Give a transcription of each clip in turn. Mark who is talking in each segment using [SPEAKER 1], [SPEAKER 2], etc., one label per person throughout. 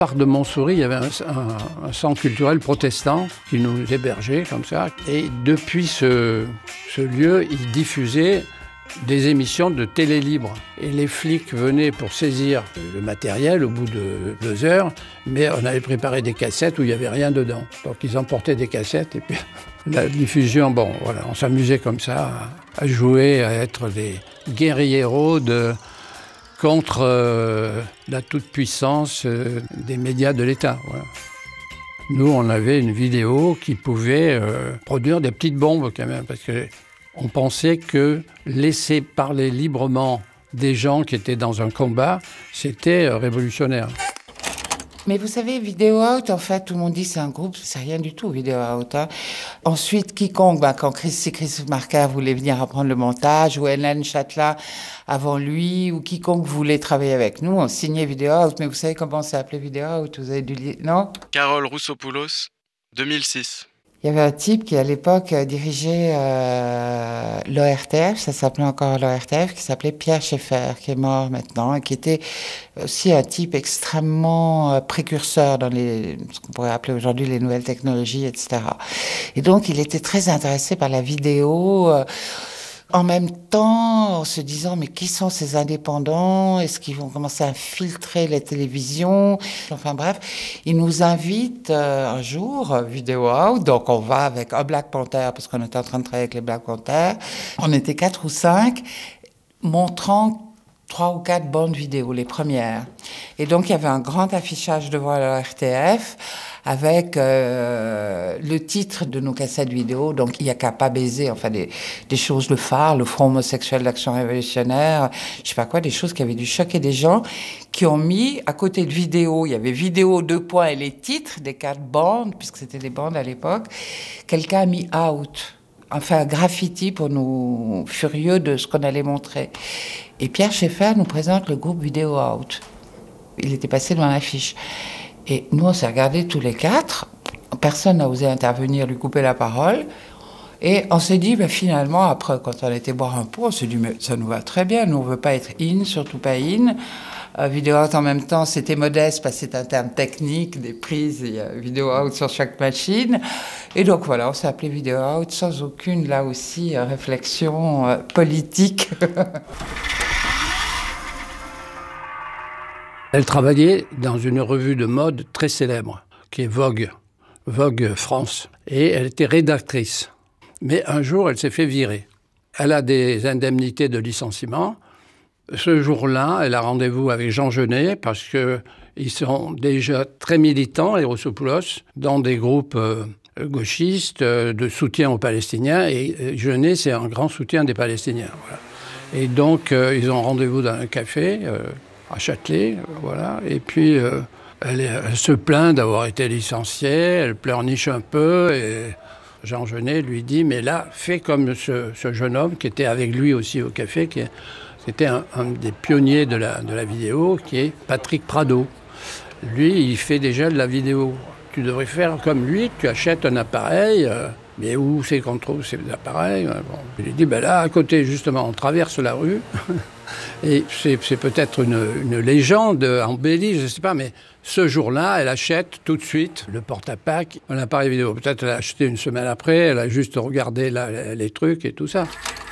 [SPEAKER 1] Parc de Montsouris, il y avait un centre culturel protestant qui nous hébergeait comme ça. Et depuis ce lieu, il diffusait des émissions de télé libre. Et les flics venaient pour saisir le matériel au bout de 2 heures, mais on avait préparé des cassettes où il n'y avait rien dedans. Donc ils emportaient des cassettes et puis la diffusion, bon voilà, on s'amusait comme ça à jouer, à être des guerrieros contre la toute-puissance des médias de l'État. Voilà. Nous, on avait une vidéo qui pouvait produire des petites bombes quand même, parce qu'on pensait que laisser parler librement des gens qui étaient dans un combat, c'était révolutionnaire.
[SPEAKER 2] Mais vous savez, Video Out, en fait, tout le monde dit c'est un groupe, c'est rien du tout, Video Out. Hein. Ensuite, quiconque, quand Christophe Marquer voulait venir apprendre le montage, ou Hélène Châtelain avant lui, ou quiconque voulait travailler avec nous, on signait Video Out. Mais vous savez comment c'est appelé Video Out? Vous avez dû lire, non?
[SPEAKER 3] Carole Roussopoulos, 2006.
[SPEAKER 2] Il y avait un type qui, à l'époque, dirigeait l'ORTF, ça s'appelait encore l'ORTF, qui s'appelait Pierre Schaeffer, qui est mort maintenant, et qui était aussi un type extrêmement précurseur dans ce qu'on pourrait appeler aujourd'hui les nouvelles technologies, etc. Et donc, il était très intéressé par la vidéo, en même temps, en se disant, mais qui sont ces indépendants? Est-ce qu'ils vont commencer à filtrer les télévisions? Enfin bref, il nous invite un jour, Video Out, donc on va avec un Black Panther, parce qu'on était en train de travailler avec les Black Panthers. On était 4 ou 5, montrant 3 ou 4 bandes vidéo, les premières. Et donc, il y avait un grand affichage devant la RTF, avec le titre de nos cassettes vidéo, donc il n'y a qu'à pas baiser, enfin des choses, le phare, le Front homosexuel d'action révolutionnaire, je sais pas quoi, des choses qui avaient dû choquer des gens, qui ont mis à côté de vidéo, il y avait vidéo 2 points et les titres des 4 bandes, puisque c'était des bandes à l'époque, quelqu'un a mis out, enfin un graffiti pour nous furieux de ce qu'on allait montrer. Et Pierre Schaeffer nous présente le groupe Video Out. Il était passé devant l'affiche. Et nous, on s'est regardés tous les 4. Personne n'a osé intervenir, lui couper la parole. Et on s'est dit, finalement, après, quand on était boire un pot, on s'est dit, mais ça nous va très bien. Nous, on ne veut pas être in, surtout pas in. Video Out, en même temps, c'était modeste parce que c'est un terme technique, des prises, il y a Video Out sur chaque machine. Et donc, voilà, on s'est appelé Video Out sans aucune, là aussi, réflexion politique.
[SPEAKER 1] Elle travaillait dans une revue de mode très célèbre, qui est Vogue France. Et elle était rédactrice. Mais un jour, elle s'est fait virer. Elle a des indemnités de licenciement. Ce jour-là, elle a rendez-vous avec Jean Genet, parce qu'ils sont déjà très militants, les Roussopoulos, dans des groupes gauchistes de soutien aux Palestiniens. Et Genet, c'est un grand soutien des Palestiniens. Voilà. Et donc, ils ont rendez-vous dans un café à Châtelet, voilà. Et puis, elle se plaint d'avoir été licenciée, elle pleurniche un peu, et Jean Genet lui dit, mais là, fais comme ce jeune homme qui était avec lui aussi au café, c'était un des pionniers de la vidéo, qui est Patrick Prado. Lui, il fait déjà de la vidéo. Tu devrais faire comme lui, tu achètes un appareil, mais où c'est qu'on trouve ces appareils? Bon. Il lui dit, là, à côté, justement, on traverse la rue, et c'est peut-être une légende embellie, je ne sais pas, mais ce jour-là, elle achète tout de suite le porte-à-pack, un appareil vidéo. Peut-être elle a acheté une semaine après, elle a juste regardé les trucs et tout ça.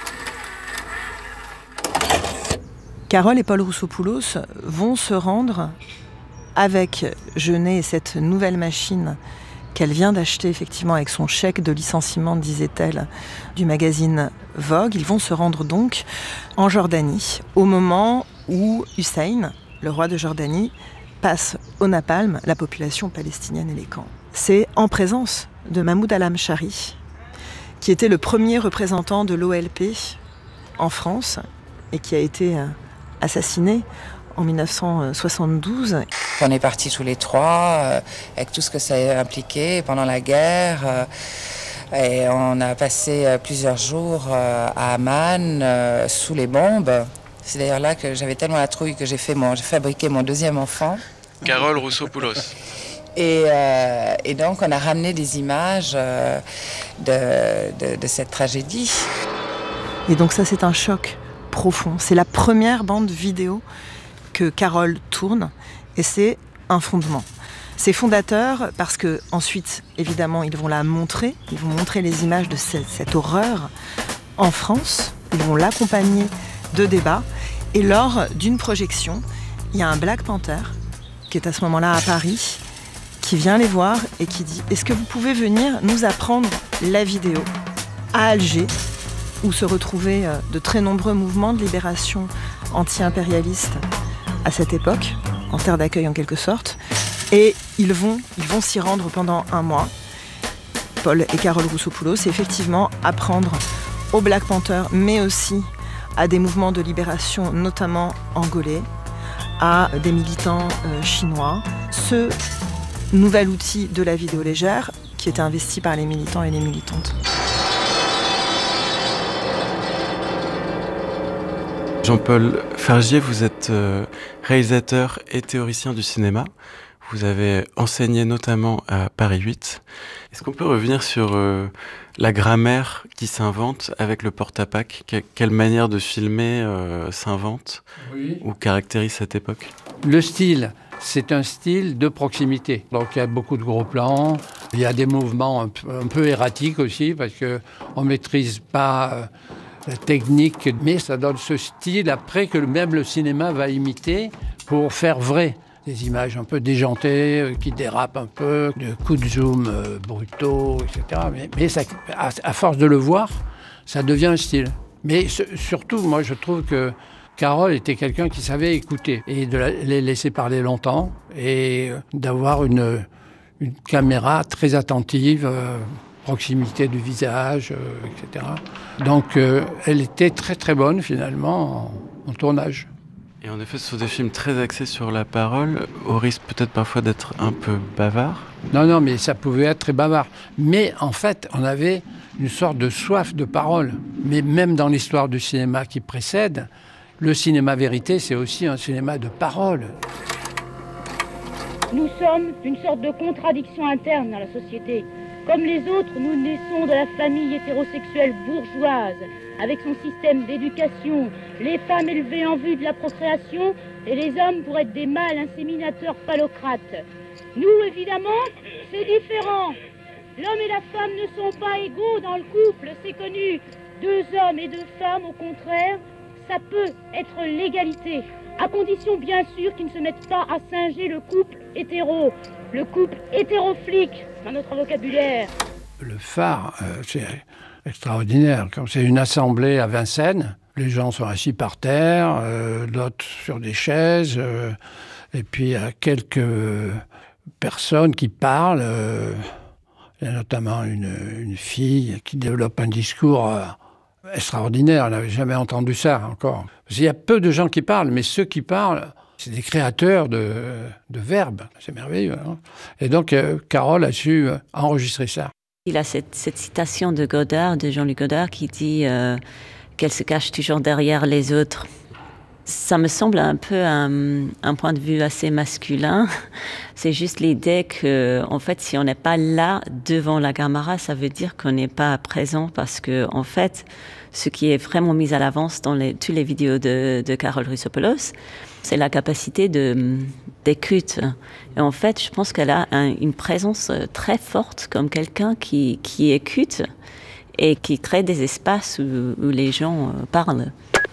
[SPEAKER 4] Carole et Paul Roussopoulos vont se rendre avec Genet et cette nouvelle machine qu'elle vient d'acheter effectivement avec son chèque de licenciement, disait-elle, du magazine Vogue. Ils vont se rendre donc en Jordanie au moment où Hussein, le roi de Jordanie, passe au napalm la population palestinienne et les camps. C'est en présence de Mahmoud al-Hamshari, qui était le premier représentant de l'OLP en France et qui a été assassiné en 1972.
[SPEAKER 2] On est partis tous les 3, avec tout ce que ça a impliqué pendant la guerre. Et on a passé plusieurs jours à Amman, sous les bombes. C'est d'ailleurs là que j'avais tellement la trouille que j'ai fabriqué mon 2e enfant.
[SPEAKER 3] Carole Roussopoulos.
[SPEAKER 2] Et donc, on a ramené des images de cette tragédie.
[SPEAKER 4] Et donc ça, c'est un choc profond. C'est la première bande vidéo que Carole tourne et c'est un fondement. Ses fondateurs, parce que ensuite, évidemment, ils vont montrer les images de cette horreur en France, ils vont l'accompagner de débats, et lors d'une projection, il y a un Black Panther qui est à ce moment-là à Paris, qui vient les voir et qui dit « Est-ce que vous pouvez venir nous apprendre la vidéo ?» À Alger, où se retrouvaient de très nombreux mouvements de libération anti-impérialistes à cette époque, en terre d'accueil en quelque sorte. Et ils vont s'y rendre pendant 1 mois, Paul et Carole Roussopoulos, et effectivement apprendre au Black Panther, mais aussi à des mouvements de libération, notamment angolais, à des militants chinois, ce nouvel outil de la vidéo légère qui était investi par les militants et les militantes.
[SPEAKER 3] Jean-Paul Fargier, vous êtes réalisateur et théoricien du cinéma. Vous avez enseigné notamment à Paris 8. Est-ce qu'on peut revenir sur la grammaire qui s'invente avec le porte-à-pack ? Quelle manière de filmer s'invente ou caractérise cette époque ?
[SPEAKER 1] Le style, c'est un style de proximité. Donc il y a beaucoup de gros plans, il y a des mouvements un peu erratiques aussi parce qu'on ne maîtrise pas la technique, mais ça donne ce style après que même le cinéma va imiter pour faire vrai. Des images un peu déjantées, qui dérapent un peu, de coups de zoom brutaux, etc. Mais ça, à force de le voir, ça devient un style. Mais surtout, moi, je trouve que Carole était quelqu'un qui savait écouter et de les laisser parler longtemps et d'avoir une caméra très attentive, proximité du visage, etc. Donc, elle était très, très bonne, finalement, en tournage.
[SPEAKER 3] Et en effet, ce sont des films très axés sur la parole, au risque peut-être parfois d'être un peu bavard.
[SPEAKER 1] Non, mais ça pouvait être très bavard. Mais en fait, on avait une sorte de soif de parole. Mais même dans l'histoire du cinéma qui précède, le cinéma vérité, c'est aussi un cinéma de parole.
[SPEAKER 5] Nous sommes une sorte de contradiction interne dans la société. Comme les autres, nous naissons de la famille hétérosexuelle bourgeoise, avec son système d'éducation, les femmes élevées en vue de la procréation et les hommes pour être des mâles inséminateurs phallocrates. Nous, évidemment, c'est différent. L'homme et la femme ne sont pas égaux dans le couple, c'est connu. 2 hommes et 2 femmes, au contraire, ça peut être l'égalité. À condition, bien sûr, qu'ils ne se mettent pas à singer le couple hétéro. Le couple hétéroflique, dans notre vocabulaire.
[SPEAKER 1] Le phare, c'est extraordinaire. Comme c'est une assemblée à Vincennes, les gens sont assis par terre, d'autres sur des chaises, et puis il y a quelques personnes qui parlent. Il y a notamment une fille qui développe un discours extraordinaire. Elle n'avait jamais entendu ça encore. Parce qu'il y a peu de gens qui parlent, mais ceux qui parlent, c'est des créateurs de verbes. C'est merveilleux. Hein. Et donc, Carole a su enregistrer ça.
[SPEAKER 6] Il a cette citation de Godard, de Jean-Luc Godard, qui dit qu'elle se cache toujours derrière les autres. Ça me semble un peu un point de vue assez masculin. C'est juste l'idée que, en fait, si on n'est pas là devant la caméra, ça veut dire qu'on n'est pas présent parce que, en fait, ce qui est vraiment mis à l'avance dans toutes les vidéos de Carole Roussopoulos, c'est la capacité d'écoute. Et en fait, je pense qu'elle a une présence très forte comme quelqu'un qui écoute et qui crée des espaces où les gens parlent.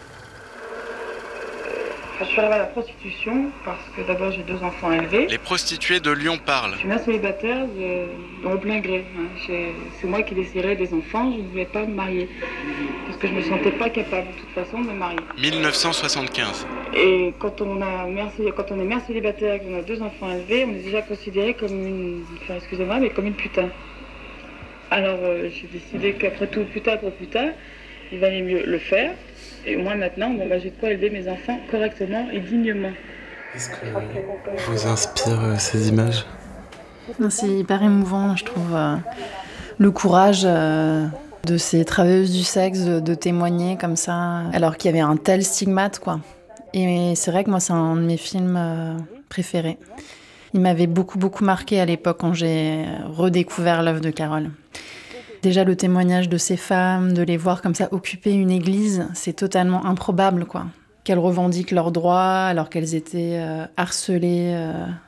[SPEAKER 7] Je suis arrivée à la prostitution parce que d'abord j'ai 2 enfants élevés.
[SPEAKER 3] Les prostituées de Lyon parlent.
[SPEAKER 7] Je suis mère célibataire au plein gré. C'est moi qui désirais des enfants, je ne voulais pas me marier. Parce que je ne me sentais pas capable de toute façon de me marier.
[SPEAKER 3] 1975.
[SPEAKER 7] Et quand on est mère célibataire et qu'on a 2 enfants élevés, on est déjà considéré comme comme une putain. Alors j'ai décidé qu'après tout, putain pour putain, il valait mieux le faire. Et moi maintenant, j'ai de quoi élever mes enfants correctement et dignement.
[SPEAKER 3] Qu'est-ce que vous inspire ces images ?
[SPEAKER 8] C'est hyper émouvant, je trouve. Le courage de ces travailleuses du sexe de témoigner comme ça, alors qu'il y avait un tel stigmate, quoi. Et c'est vrai que moi, c'est un de mes films préférés. Il m'avait beaucoup, beaucoup marqué à l'époque quand j'ai redécouvert l'œuvre de Carole. Déjà, le témoignage de ces femmes, de les voir comme ça occuper une église, c'est totalement improbable, quoi. Qu'elles revendiquent leurs droits alors qu'elles étaient harcelées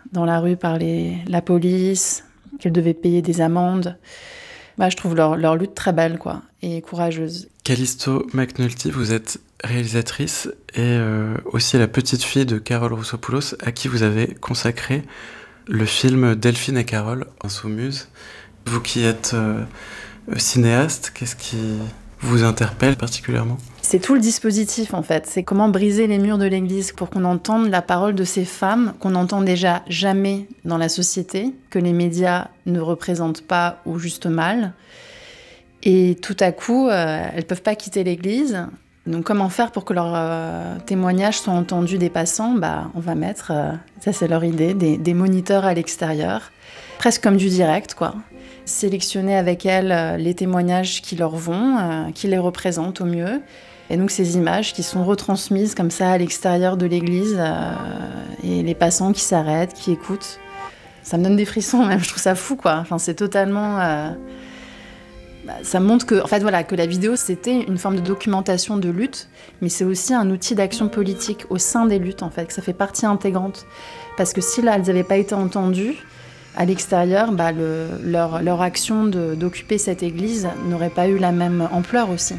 [SPEAKER 8] dans la rue par la police, qu'elles devaient payer des amendes. Je trouve leur lutte très belle, quoi, et courageuse.
[SPEAKER 3] Callisto McNulty, vous êtes réalisatrice et aussi la petite fille de Carole Roussopoulos, à qui vous avez consacré le film Delphine et Carole en sous-muse. Vous qui êtes cinéaste, qu'est-ce qui vous interpelle particulièrement ?
[SPEAKER 8] C'est tout le dispositif, en fait. C'est comment briser les murs de l'Église pour qu'on entende la parole de ces femmes qu'on n'entend déjà jamais dans la société, que les médias ne représentent pas ou juste mal. Et tout à coup, elles ne peuvent pas quitter l'Église. Donc comment faire pour que leurs témoignages soient entendus des passants ? On va mettre, ça c'est leur idée, des moniteurs à l'extérieur, presque comme du direct, quoi. Sélectionner avec elles les témoignages qui leur vont, qui les représentent au mieux. Et donc ces images qui sont retransmises comme ça à l'extérieur de l'église et les passants qui s'arrêtent, qui écoutent. Ça me donne des frissons même, je trouve ça fou, quoi. Enfin, c'est totalement... ça montre que, en fait, voilà, que la vidéo, c'était une forme de documentation de lutte, mais c'est aussi un outil d'action politique au sein des luttes, en fait, que ça fait partie intégrante. Parce que si là, elles n'avaient pas été entendues, à l'extérieur, leur action d'occuper cette église n'aurait pas eu la même ampleur aussi.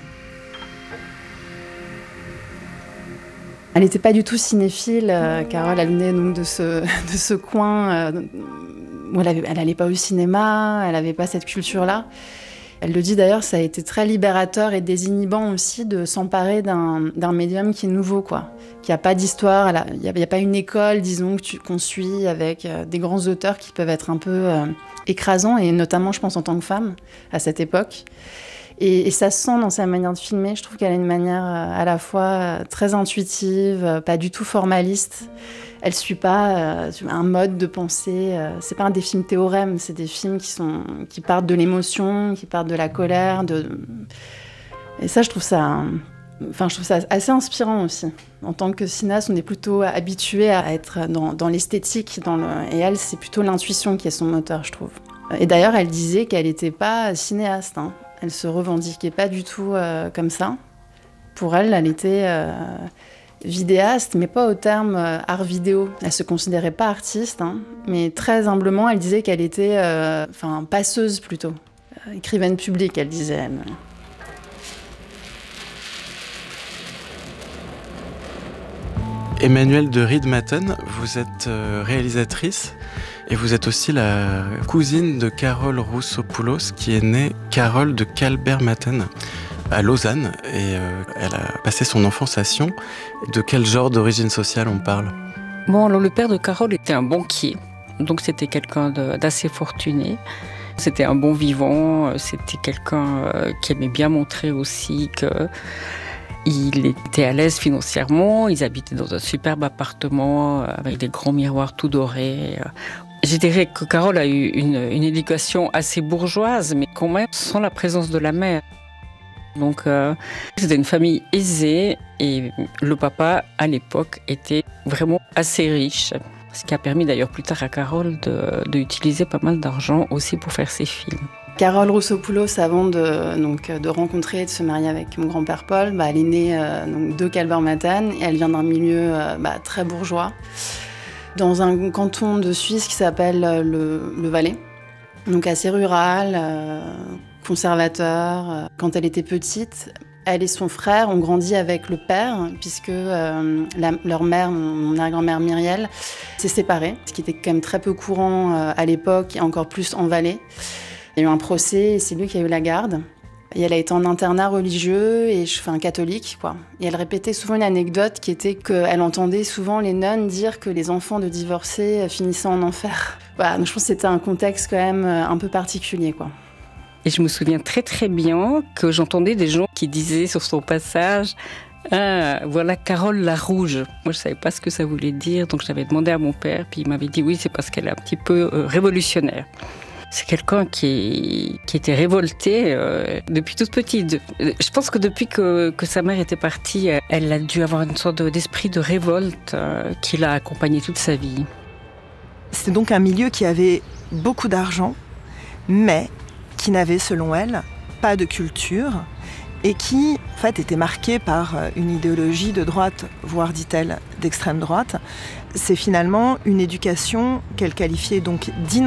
[SPEAKER 8] Elle n'était pas du tout cinéphile, Carole, elle venait donc de ce coin où elle n'allait pas au cinéma, elle n'avait pas cette culture-là. Elle le dit d'ailleurs, ça a été très libérateur et désinhibant aussi de s'emparer d'un médium qui est nouveau, quoi. Qui n'a pas d'histoire, il n'y a pas une école, disons, qu'on suit avec des grands auteurs qui peuvent être un peu écrasants, et notamment, je pense, en tant que femme, à cette époque. Et ça se sent dans sa manière de filmer. Je trouve qu'elle a une manière à la fois très intuitive, pas du tout formaliste. Elle ne suit pas un mode de pensée. C'est pas des films théorèmes, c'est des films qui partent de l'émotion, qui partent de la colère. Et ça, je trouve ça assez inspirant aussi. En tant que cinéaste, on est plutôt habitué à être dans l'esthétique. Et elle, c'est plutôt l'intuition qui est son moteur, je trouve. Et d'ailleurs, elle disait qu'elle n'était pas cinéaste, hein. Elle se revendiquait pas du tout comme ça. Pour elle, elle était vidéaste, mais pas au terme art vidéo. Elle se considérait pas artiste, hein, mais très humblement, elle disait qu'elle était passeuse plutôt. Écrivaine publique, elle disait. Elle.
[SPEAKER 3] Emmanuelle de Riedmatten, vous êtes réalisatrice et vous êtes aussi la cousine de Carole Roussopoulos, qui est née Carole de Calbert-Matten à Lausanne, et elle a passé son enfance à Sion. De quel genre d'origine sociale on parle ?
[SPEAKER 9] Bon, alors le père de Carole était un banquier, donc c'était quelqu'un d'assez fortuné. C'était un bon vivant, c'était quelqu'un qui aimait bien montrer aussi qu'il était à l'aise financièrement. Ils habitaient dans un superbe appartement avec des grands miroirs tout dorés. Je dirais que Carole a eu une éducation assez bourgeoise, mais quand même sans la présence de la mère. Donc c'était une famille aisée, et le papa, à l'époque, était vraiment assez riche. Ce qui a permis d'ailleurs plus tard à Carole d'utiliser pas mal d'argent aussi pour faire ses films.
[SPEAKER 8] Carole Roussopoulos, avant de rencontrer et de se marier avec mon grand-père Paul, elle est née de Calbert-Matten, et elle vient d'un milieu très bourgeois, dans un canton de Suisse qui s'appelle le Valais, donc assez rural, conservateur. Quand elle était petite, elle et son frère ont grandi avec le père, puisque leur mère, mon arrière-grand-mère Myriel, s'est séparée, ce qui était quand même très peu courant à l'époque, et encore plus en Valais. Il y a eu un procès, et c'est lui qui a eu la garde. Et elle a été en internat religieux et catholique, quoi. Et elle répétait souvent une anecdote qui était qu'elle entendait souvent les nonnes dire que les enfants de divorcés finissaient en enfer. Voilà, donc je pense que c'était un contexte quand même un peu particulier, quoi.
[SPEAKER 9] Et je me souviens très très bien que j'entendais des gens qui disaient sur son passage « Ah, voilà Carole la rouge ». Moi, je ne savais pas ce que ça voulait dire, donc j'avais demandé à mon père, puis il m'avait dit « Oui, c'est parce qu'elle est un petit peu révolutionnaire ». C'est quelqu'un qui était révolté depuis toute petite. Je pense que depuis que sa mère était partie, elle a dû avoir une sorte d'esprit de révolte qui l'a accompagnée toute sa vie.
[SPEAKER 4] C'est donc un milieu qui avait beaucoup d'argent, mais qui n'avait, selon elle, pas de culture et qui, en fait, était marquée par une idéologie de droite, voire, dit-elle, d'extrême droite. C'est finalement une éducation qu'elle qualifiait donc